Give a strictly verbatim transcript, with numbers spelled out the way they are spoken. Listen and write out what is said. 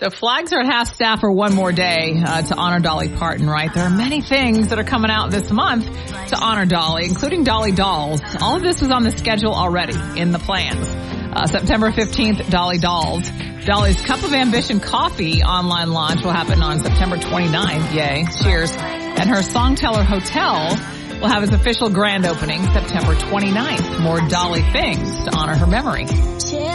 So flags are at half staff for one more day uh, to honor Dolly Parton, right? There are many things that are coming out this month to honor Dolly, including Dolly Dolls. All of this is on the schedule already in the plans. Uh, September fifteenth, Dolly Dolls. Dolly's Cup of Ambition Coffee online launch will happen on September twenty-ninth. Yay. Cheers. And her Songteller Hotel will have its official grand opening September twenty-ninth. More Dolly things to honor her memory.